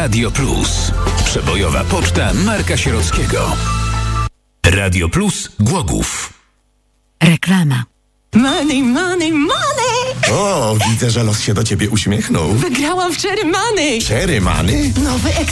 Radio Plus. Przebojowa poczta Marka Sierockiego. Radio Plus Głogów. Reklama. Money, money, money! O, widzę, że los się do ciebie uśmiechnął. Wygrałam w Cherry Money! Cherry Money? Nowy